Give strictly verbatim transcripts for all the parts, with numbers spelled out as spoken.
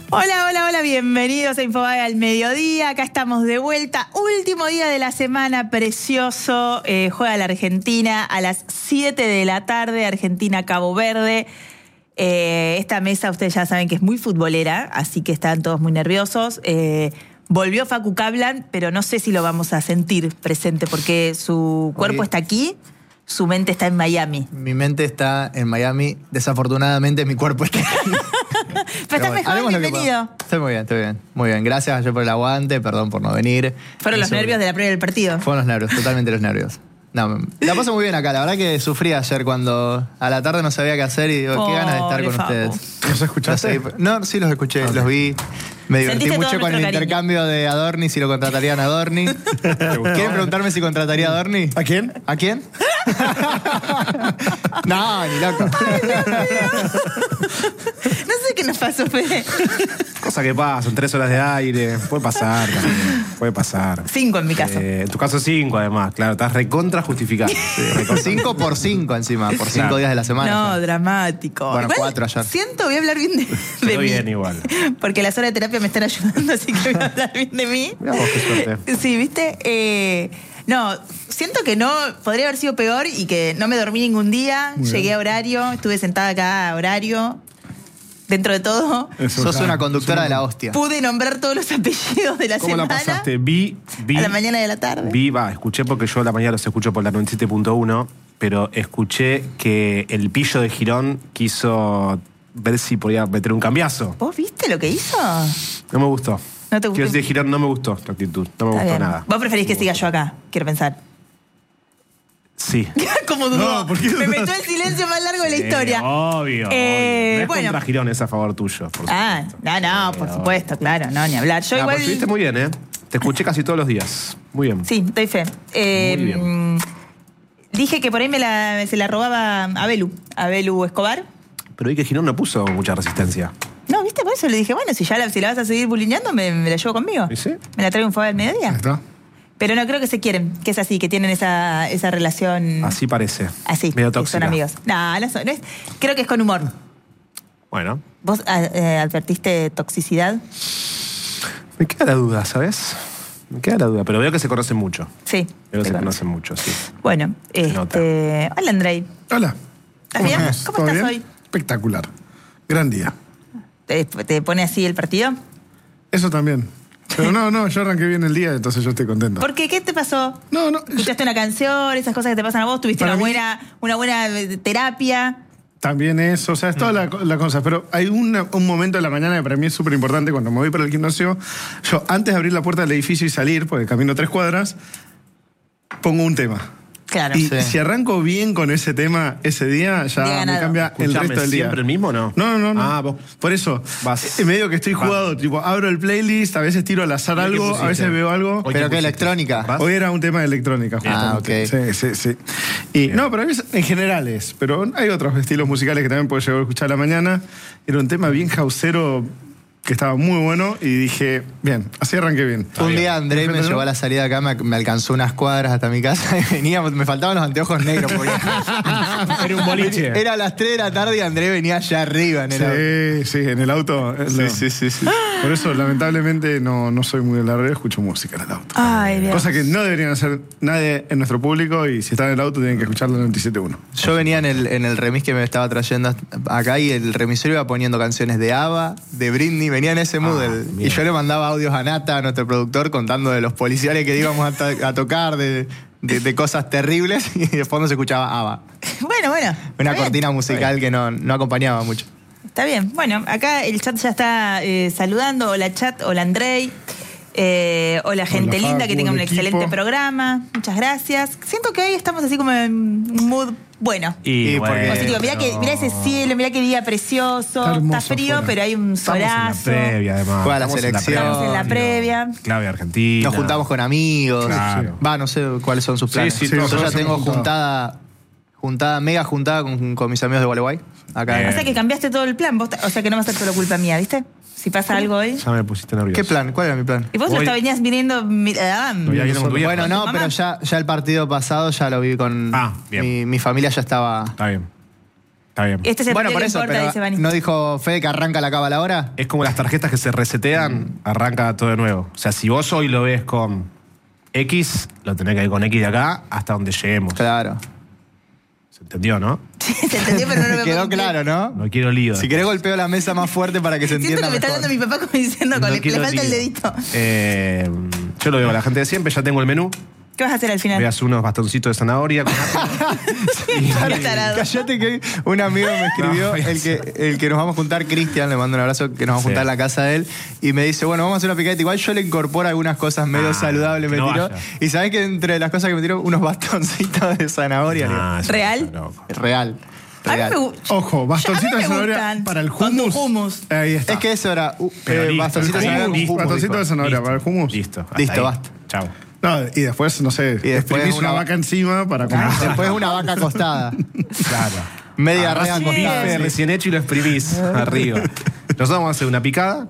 Hola, hola, hola, bienvenidos a Infobae al mediodía. Acá estamos de vuelta. Último día de la semana, precioso. Eh, juega la Argentina a las siete de la tarde, Argentina-Cabo Verde. Eh, esta mesa, ustedes ya saben que es muy futbolera, así que están todos muy nerviosos. Eh, volvió Facu Kaplan, pero no sé si lo vamos a sentir presente, porque su cuerpo Oye. está aquí, su mente está en Miami. Mi mente está en Miami. Desafortunadamente, mi cuerpo está aquí. Pero estás bueno, mejor, haremos lo que bienvenido. podamos. Estoy muy bien, estoy bien. Muy bien. Gracias ayer por el aguante, perdón por no venir. Fueron los Eso- nervios de la previa del partido. Fueron los nervios, totalmente los nervios. No, la paso muy bien acá. La verdad que sufrí ayer cuando a la tarde no sabía qué hacer y digo, qué ganas de estar Pobre con Facu. ustedes. ¿Los escuchaste? Los seguí- No, sí los escuché, los vi. Me divertí Sentiste todo mucho con nuestro el cariño. intercambio de Adorni, si lo contratarían a Adorni. ¿Quieren preguntarme si contrataría a Adorni? ¿A quién? ¿A quién? No, ni loco. No sé qué nos pasó, Fede. Cosa que pasan, tres horas de aire. Puede pasar también. Puede pasar. Cinco en mi caso. Eh, en tu caso cinco, además. Claro, estás recontra justificado. Cinco por cinco encima, por cinco Claro. días de la semana. No, dramático. Bueno, cuatro ayer. Siento, voy a hablar bien de, de Quedó mí. bien igual. Porque las horas de terapia me están ayudando, así que voy a hablar bien de mí. Mirá vos, qué suerte. Sí, ¿viste? Eh, no, siento que no, podría haber sido peor y que no me dormí ningún día. Muy Llegué bien. a horario, estuve sentada acá a horario. Dentro de todo, Eso, Sos claro. una conductora de la hostia. pude nombrar todos los apellidos de la ¿Cómo la semana. pasaste? Vi, vi. A la mañana y a la tarde. Vi, va, escuché porque yo a la mañana los escucho por la noventa y siete punto uno, pero escuché que el pillo de Girón quiso ver si podía meter un cambiazo. ¿Vos viste lo que hizo? No me gustó. ¿No te gustó? Quiero decir, Girón no me gustó tu actitud. No me Está gustó bien. nada. Vos preferís que siga yo acá, quiero pensar. Sí. ¿Cómo dudó? No, ¿por qué Me dudás? metió el silencio más largo de la Sí, historia. obvio, Eh, obvio. No es bueno. contra Girón, es a favor tuyo. Por Ah, supuesto. no, no, por Sí, supuesto, claro, no, ni hablar. Yo Ah, igual. pero estuviste muy bien, ¿eh? Te escuché casi todos los días. Muy bien. Sí, doy fe. Eh, Muy bien. Dije que por ahí me la, se la robaba a Belu, a Belu Escobar. Pero vi que Girón no puso mucha resistencia. No, ¿viste? Por eso le dije, bueno, si ya la, si la vas a seguir bulineando, me, me la llevo conmigo. ¿Y sí? Me la traigo un favor al mediodía. Ahí está. Pero no creo que se quieren, que es así, que tienen esa, esa relación Así parece. así, Medio que tóxica. son amigos. No, no, son, no es, creo que es con humor. Bueno. ¿Vos ah, eh, advertiste toxicidad? Me queda la duda, ¿sabes? Me queda la duda. Pero veo que se conocen mucho. Sí. Veo que se te conocen mucho, sí. Bueno, nota. este, hola Andrei. Hola. ¿Estás bien? estás? ¿Cómo ¿Todo estás bien? hoy? Espectacular. Gran día. ¿Te, te pone así el partido? Eso también. Pero no, no, yo arranqué bien el día, entonces yo estoy contento. ¿Por qué? ¿Qué te pasó? No, no. ¿Escuchaste una canción? ¿Esas cosas que te pasan a vos? ¿Tuviste Para una mí- buena, una buena eh, terapia? También eso, o sea, es toda la, la cosa. Pero hay una- un momento de la mañana que para mí es súper importante cuando me voy para el gimnasio. Yo, antes de abrir la puerta del edificio y salir, porque camino tres cuadras, pongo un tema. Claro. Y Sí. si arranco bien con ese tema ese día, Día ya me ganado. cambia el Escuchame, resto del día. ¿siempre el mismo o no? No, no, no. no. Ah, vos Por eso, vas- eh, medio que estoy vas. jugado. Tipo, abro el playlist, a veces tiro al azar ¿Y qué algo, pusiste? a veces veo algo. Hoy ¿Pero qué qué, pusiste? electrónica? ¿Vas? Hoy era un tema de electrónica, Ah, justamente. ok. Sí, sí, sí. Y, no, pero a veces, en general es. Pero hay otros estilos musicales que también puedo llegar a escuchar a la mañana. Era un tema bien houseero que estaba muy bueno y dije, bien, así arranqué bien. Un día André me Perfecto, ¿no? llevó a la salida acá, me, me alcanzó unas cuadras hasta mi casa y venía, me faltaban los anteojos negros. Porque Era un boliche. era a las tres de la tarde y André venía allá arriba en el auto. Sí, sí, en el auto. eh, no. Sí, sí, sí. Por eso, lamentablemente, no, no soy muy de la radio, escucho música en el auto. Ay, Dios. Cosa que no deberían hacer nadie en nuestro público y si están en el auto tienen que escuchar la noventa y siete punto uno. Yo venía en el, en el remis que me estaba trayendo acá y el remisor iba poniendo canciones de ABBA, de Britney, venía en ese mood. Ah, el- y bien. yo le mandaba audios a Nata, a nuestro productor, contando de los policiales que íbamos a, to- a tocar, de, de- de cosas terribles, y de fondo se escuchaba ABBA. Bueno, bueno. Una está bien. cortina musical que no, no acompañaba mucho. Está bien. Bueno, acá el chat ya está eh, saludando. Hola chat, hola Andrei. Eh, hola gente Hola, linda, que Facu, tengan un el excelente equipo. programa. Muchas gracias. Siento que hoy estamos así como en un mood bueno. Y Y bueno, porque- Positivo. Mirá, que, mirá ese cielo, mirá qué día precioso. Está Está, hermoso frío, afuera. pero hay un Estamos en la solazo. previa, además. Juega la Estamos en selección. Estamos en la previa. Clave Argentina. Nos juntamos con amigos. Claro. Va, no sé cuáles son sus Sí, planes. sí, Yo todos ya hacemos tengo juntada. juntada, juntada, mega juntada con, con mis amigos de Gualeguay. Acá. Bien. O sea que cambiaste todo el plan. Vos, o sea que no va a ser solo culpa mía, ¿viste? Si pasa algo hoy. Ya me pusiste nervioso. ¿Qué plan? ¿Cuál era mi plan? Y vos Hoy- hasta venías viniendo. mi- ah, No, ya vino con tu viejo. Bueno, ¿Con tu no, mamá? pero ya, ya el partido pasado ya lo vi con... Ah, bien. Mi, mi familia ya estaba... Está bien. Está bien. Este es el Bueno, partido por que eso, importa, pero dice Vani. ¿no dijo Fede que arranca la cábala ahora? Es como las tarjetas que se resetean, arranca todo de nuevo. O sea, si vos hoy lo ves con X, lo tenés que ir con X de acá hasta donde lleguemos. Claro. ¿Se entendió, no? Sí, se entendió, pero no lo Quedó puedo claro, ¿no? No quiero lío. Si querés golpeo la mesa más fuerte para que se Siento entienda que me está mejor. hablando mi papá como diciendo, con No le, le quiero falta el lío. dedito. Eh, yo lo digo a la gente de siempre, ya tengo el menú. ¿Qué vas a hacer al final? Voy a hacer unos bastoncitos de zanahoria con Qué tarado. Cállate que un amigo me escribió, No, voy a el, que, el que nos vamos a juntar, Cristian, le mando un abrazo, que nos vamos a Sí. juntar en la casa de él, y me dice, bueno, vamos a hacer una picadita. Igual yo le incorporo algunas cosas medio Ah, saludables, que me no tiró. vaya. Y sabés que entre las cosas que me tiró, unos bastoncitos de zanahoria. le digo, Ah, eso ¿Real? está loco. real. A mí Real. me gusta. Ojo, bastoncito de zanahoria para el Con tu hummus. hummus. Ahí está. Es que eso era uh, Pero eh, listo, bastoncito de el zanahoria con hummus, hummus. bastoncito dijo. de zanahoria Listo. para el hummus. Listo. hasta Listo, ahí. basta. Chao. No, y después, no sé, Y después exprimís una una va- vaca encima para comer. Después una vaca acostada. Claro. Media Agarrás rea un acostada. bife sí. recién hecho y lo exprimís arriba. Nosotros vamos a hacer una picada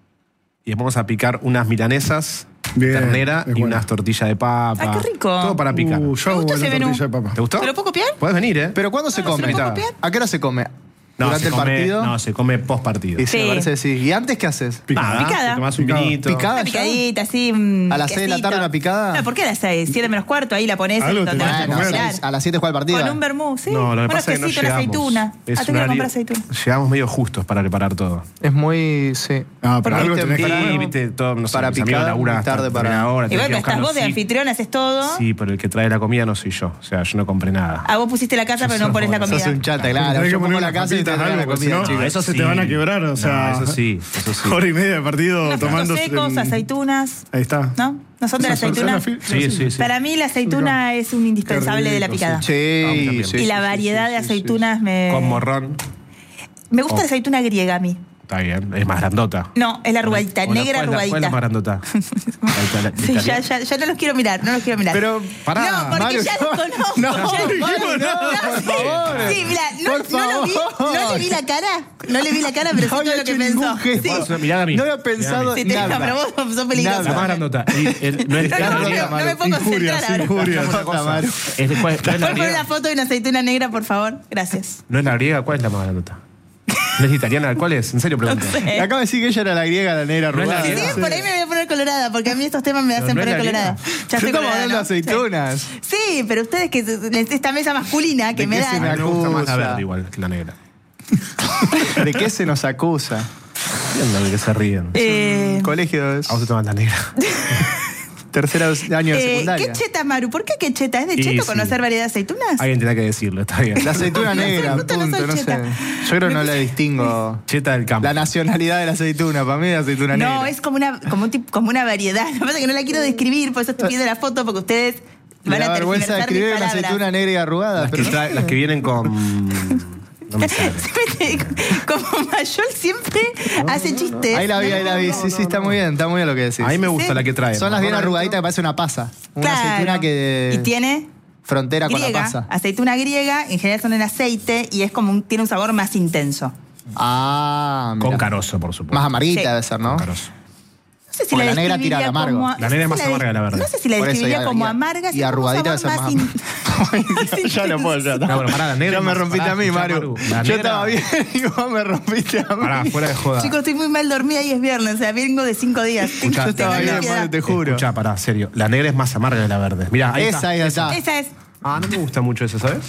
y vamos a picar unas milanesas, Bien, ternera es y bueno. unas tortillas de papa. Ay, qué rico. Todo para picar. Uh, yo hago gusta buena ese menú. tortilla de papa. ¿Te gustó? ¿Te lo puedo copiar? Puedes venir, ¿eh? Pero ¿cuándo se No, no, come? ¿se lo puedo copiar? ¿A qué hora se come? No, ¿Durante se el come, partido? No, se come post partido. Y sí, Sí. me parece que sí. ¿Y antes qué haces? Nada, Picada. te tomás un Picada. vinito. Picada. Una ya? picadita, así. mm, ¿A las seis de la quesito. tarde una picada? No, ¿por qué a las seis? Siete menos cuarto, ahí la pones Algo donde tenés vas a que Bueno, comer. a comer. las- a las siete juega el partido. Con un vermú, sí. No, lo que Unos pasa es que no quesitos, una llegamos. aceituna. Es Ah, un tengo que horario- comprar aceituna. Llegamos medio justos para preparar todo. Es muy... sí. Ah, pero algo Porque tenés que temprano- comer. Sí, viste, todo, no sé, para mis amigos picada, laburan muy hasta tarde para- determinada hora, Igual, tenés que pero estás buscar vos los de sí. anfitrión, haces todo. Sí, pero el que trae la comida no soy yo. O sea, yo no compré nada. Ah, vos pusiste la casa, pero no pones la comida. Sos un chata, claro. Tenés que Yo poner pongo la unas casa y te papitas, traen la algo, porque comida, si no, chicos. eso se te van a quebrar, o sea. No, eso sí, eso sí. Hora y media de partido Unos tomando. frutos secos, aceitunas. Ahí está. ¿No? ¿No son de la Esas son- aceituna? son las fi- Sí, sí, sí. Para mí la aceituna es un indispensable de la rico, picada. Sí, A mí también. sí, Y sí, la sí, variedad sí, de sí, aceitunas me... Con morrón. Me gusta Oh. la aceituna griega a mí. Está bien, es más grandota. No, es la arrugadita, O la- negra ¿cuál es la- ¿Cuál es la más arrugadita. grandota? La itali- Sí, ya, italiana. ya, ya no los quiero mirar, no los quiero mirar. Pero, pará, no, porque Mario, ya los conozco. no, ya- Mario, no, por sí, favor. Sí, mira, no, Por no lo vi, favor. no le vi la cara, no le vi la cara, pero sé No todo había lo que hecho pensó. ningún gesto. Sí. Vos, mirá a mí. No había Mirá a mí. pensado Sí, te- nada. no, pero vos sos peligroso. La más grandota. El- el- no es No, la no, griega, no, no me Maru. puedo Injurias, concentrar ahora. injurias. Una cosa. Maru. Es de- ¿cuál- no es la ¿Puedes poner griega? una foto de una aceituna negra, por favor? Gracias. ¿No es la griega? ¿Cuál es la más grandota? ¿No es italiana? ¿Cuál es? En serio pregunto. Me acaba de decir que ella era la griega, la negra No es la arrugada. Sí, griega. por ahí me voy a poner colorada, porque a mí estos temas me hacen no es poner la colorada. griega. Ya Yo estoy estamos colorada, hablando de ¿no? aceitunas. Sí. Sí, pero ustedes que esta mesa masculina que ¿De me qué se A dan. mí me gusta más la acusa. verde igual que la negra. ¿De qué se nos acusa? Entiendo de que se ríen. Eh, Colegio es A vos te tomas la negra. tercer año de eh, secundaria. ¿Qué cheta, Maru? ¿Por qué qué cheta? ¿Es de Y cheto sí. conocer variedad de aceitunas? Alguien tendrá que decirlo, está bien. La aceituna No soy negra, fruta, no punto, soy no sé. cheta. Yo creo que no la distingo. Cheta del campo. La nacionalidad de la aceituna, para mí es aceituna negra. No, es como una, como, un tip- como una variedad. Lo que pasa es que no la quiero describir, por eso estoy pidiendo la foto, porque ustedes Me van da a vergüenza de tergiversar mis escribir una palabras. aceituna negra y arrugada. Las que, pero- trae- las que vienen con... No me sale. Como Mayol siempre hace chistes. Ahí la vi, ahí la vi. Sí, sí, está muy bien, está muy bien lo que decís. A mí me gusta Sí. la que trae. Son las bien Marrón arrugaditas que adentro. parece una pasa. Una Claro. aceituna que... Y tiene Frontera con la griega, pasa. aceituna griega, en general son en aceite y es como un, tiene un sabor más intenso. Ah, mira. Con carozo, por supuesto. Más amarguita Sí. debe ser, ¿no? Con carozo. No sé si Porque la la negra tira describiría al amargo. como- La no sé negra es si más la- amarga que la verde. No sé si la Por eso, describiría y- como y- amarga. y sino como arrugadita un sabor debe ser más más- in- Ya no puedo, ya está. No, pero pará, la negra Ya es me más- rompiste pará, a mí, escuchá, Maru. Maru. La Yo negra- estaba bien y vos me rompiste a mí. Pará, fuera de joda. Chicos, estoy muy mal dormida y es viernes, o sea, vengo de cinco días. Escuchá, Tengo Yo estaba una bien, ansiedad. Maru, te juro. Escuchá, pará, serio. La negra es más amarga que la verde. Mirá, ahí Esa, está. esa. Esa es. Ah, no me gusta mucho eso, ¿sabes?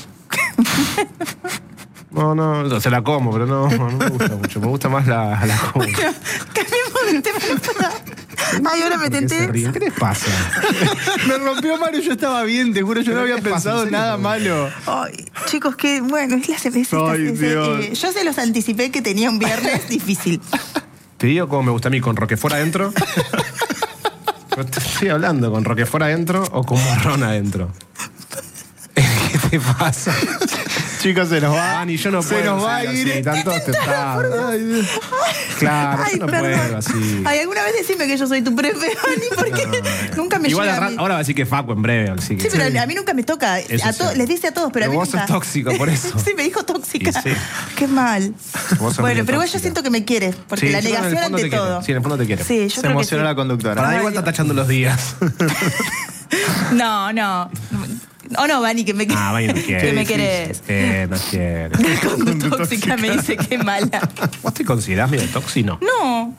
No, no, no, se la como, pero no, no me gusta mucho. Me gusta más la, la como. Cambiemos de tema. no puedo. Ay, ahora me ¿Por qué se tenté. ríen? ¿Qué les pasa? Me rompió Mario, yo estaba bien, te juro, yo no ¿Pero había qué pasa? pensado ¿En serio? nada malo. Ay, chicos, que bueno, es la es esta- Ay, es- Dios. eh, yo se los anticipé que tenía un viernes difícil. Te digo cómo me gusta a mí, con Roquefort adentro. Pero te estoy hablando, con Roquefort adentro o con morrón adentro. ¿Qué te pasa? Chicos, se nos va. Ah, ni yo no se puedo. nos va a seguir ir. así, tantos tentados. Claro, Ay, yo no perdón. puedo así. Ay, alguna vez decime que yo soy tu prefe, Ani, porque nunca me Igual llega al a ra- mí. ahora va a decir que Facu en breve, así que. Sí, pero a mí nunca me toca. Eso A es to- cierto. les dice a todos, pero, Pero a mí vos nunca. sos tóxico, por eso. Sí, me dijo tóxica. Y sí. Qué mal. Vos sos Bueno, medio pero igual yo tóxica. siento que me quiere, porque Sí, la yo creo que en el negación fondo ante te quiere. todo. Sí, en el fondo te quiere. Sí, yo Se creo que emocionó sí. la conductora. Para Ay, igual está Dios. tachando los días. No, no. ¿O no, Vani, que me, Ah, Vani no quiere. que me Sí, querés? Eh, no quiere. Conductóxica me dice que mala. ¿Vos te considerás medio tóxico? No.